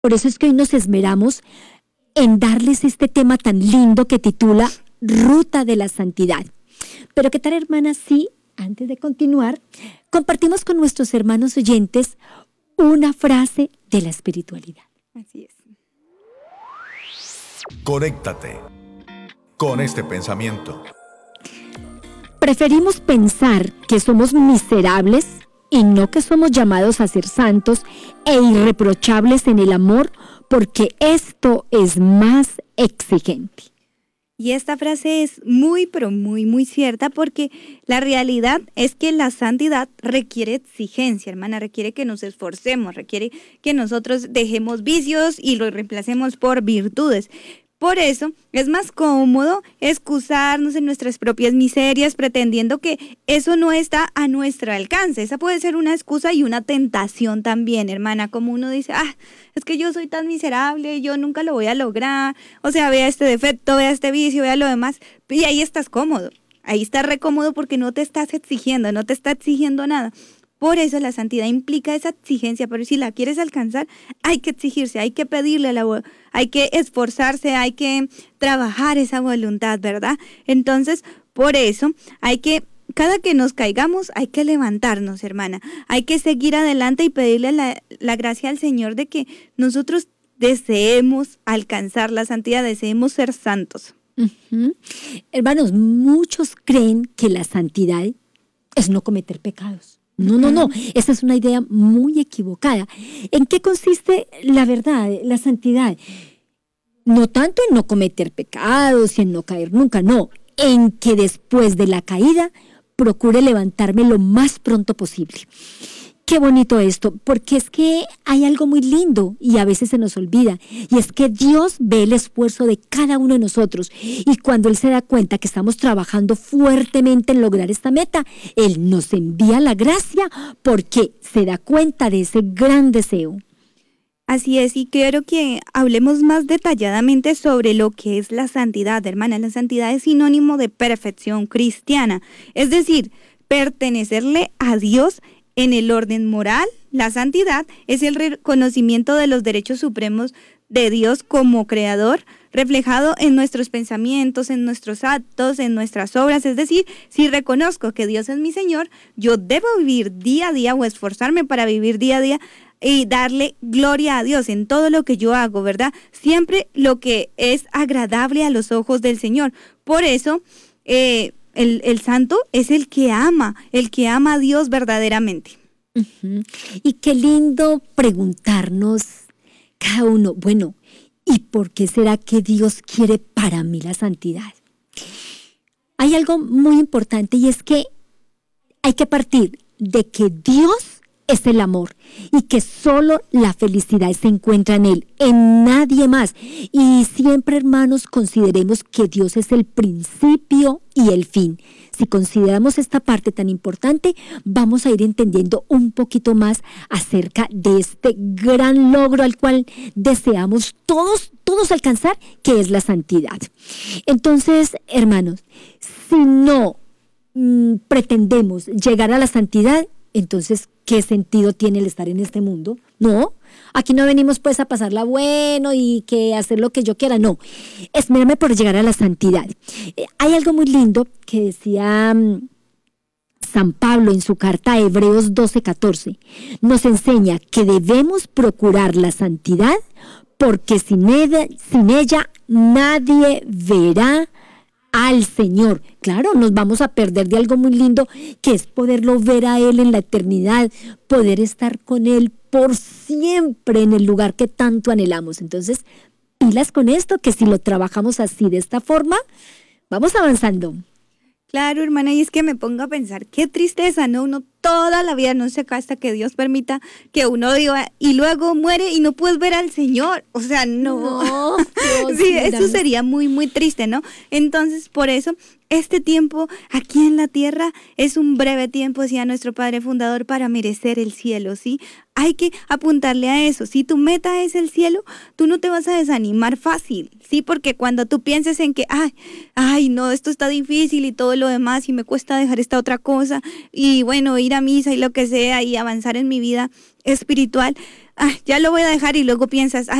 Por eso es que hoy nos esmeramos en darles este tema tan lindo que titula Ruta de la Santidad. Pero qué tal, hermanas, si antes de continuar, compartimos con nuestros hermanos oyentes una frase de la espiritualidad. Así es. Conéctate con este pensamiento. Preferimos pensar que somos miserables y no que somos llamados a ser santos e irreprochables en el amor, porque esto es más exigente. Y esta frase es muy, pero muy, muy cierta, porque la realidad es que la santidad requiere exigencia, hermana, requiere que nos esforcemos, requiere que nosotros dejemos vicios y los reemplacemos por virtudes. Por eso es más cómodo excusarnos en nuestras propias miserias pretendiendo que eso no está a nuestro alcance. Esa puede ser una excusa y una tentación también, hermana, como uno dice, es que yo soy tan miserable, yo nunca lo voy a lograr, o sea, vea este defecto, vea este vicio, vea lo demás, y ahí estás cómodo, ahí estás re cómodo porque no te estás exigiendo, no te está exigiendo nada. Por eso la santidad implica esa exigencia, pero si la quieres alcanzar, hay que exigirse, hay que pedirle hay que esforzarse, hay que trabajar esa voluntad, ¿verdad? Entonces, por eso cada que nos caigamos, hay que levantarnos, hermana. Hay que seguir adelante y pedirle la gracia al Señor de que nosotros deseemos alcanzar la santidad, deseemos ser santos. Uh-huh. Hermanos, muchos creen que la santidad es no cometer pecados. No, esa es una idea muy equivocada. ¿En qué consiste la verdad, la santidad? No tanto en no cometer pecados y en no caer nunca, no, en que después de la caída procure levantarme lo más pronto posible. Qué bonito esto, porque es que hay algo muy lindo y a veces se nos olvida, y es que Dios ve el esfuerzo de cada uno de nosotros, y cuando Él se da cuenta que estamos trabajando fuertemente en lograr esta meta, Él nos envía la gracia porque se da cuenta de ese gran deseo. Así es, y quiero que hablemos más detalladamente sobre lo que es la santidad, hermana. La santidad es sinónimo de perfección cristiana, es decir, pertenecerle a Dios en el orden moral. La santidad es el reconocimiento de los derechos supremos de Dios como creador, reflejado en nuestros pensamientos, en nuestros actos, en nuestras obras. Es decir, si reconozco que Dios es mi Señor, yo debo vivir día a día o esforzarme para vivir día a día y darle gloria a Dios en todo lo que yo hago, ¿verdad? Siempre lo que es agradable a los ojos del Señor. Por eso, el santo es el que ama a Dios verdaderamente. Uh-huh. Y qué lindo preguntarnos cada uno, bueno, ¿y por qué será que Dios quiere para mí la santidad? Hay algo muy importante, y es que hay que partir de que Dios es el amor y que solo la felicidad se encuentra en Él, en nadie más. Y siempre, hermanos, consideremos que Dios es el principio y el fin. Si consideramos esta parte tan importante, vamos a ir entendiendo un poquito más acerca de este gran logro al cual deseamos todos alcanzar, que es la santidad. Entonces, hermanos, si no pretendemos llegar a la santidad, entonces, ¿qué sentido tiene el estar en este mundo? No, aquí no venimos pues a pasarla bueno y que hacer lo que yo quiera, no. Esmérame por llegar a la santidad. Hay algo muy lindo que decía San Pablo en su carta a Hebreos 12:14. Nos enseña que debemos procurar la santidad porque sin ella nadie verá al Señor. Claro, nos vamos a perder de algo muy lindo, que es poderlo ver a Él en la eternidad, poder estar con Él por siempre en el lugar que tanto anhelamos. Entonces, pilas con esto, que si lo trabajamos así, de esta forma, vamos avanzando. Claro, hermana, y es que me pongo a pensar, qué tristeza, ¿no? Uno toda la vida no se casa hasta que Dios permita que uno viva y luego muere y no puedes ver al Señor. O sea, no. Sí, eso sería muy, muy triste, ¿no? Entonces, por eso, este tiempo aquí en la tierra es un breve tiempo, decía nuestro Padre Fundador, para merecer el cielo, ¿sí? Hay que apuntarle a eso. Si tu meta es el cielo, tú no te vas a desanimar fácil, ¿sí? Porque cuando tú pienses en que, ay, no, esto está difícil y todo lo demás y me cuesta dejar esta otra cosa y bueno, ir a misa y lo que sea y avanzar en mi vida espiritual, ya lo voy a dejar y luego piensas,